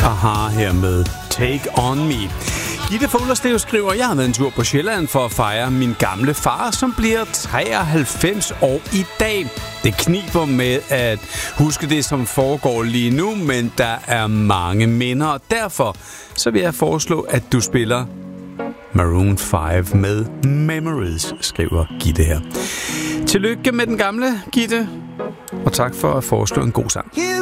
Aha, her med Take On Me. Gitte Foglerslev skriver, jeg har været en tur på Sjælland for at fejre min gamle far, som bliver 93 år i dag. Det kniber med at huske det, som foregår lige nu, men der er mange minder, og derfor så vil jeg foreslå, at du spiller Maroon 5 med Memories, skriver Gitte her. Tillykke med den gamle, Gitte, og tak for at foreslå en god sang.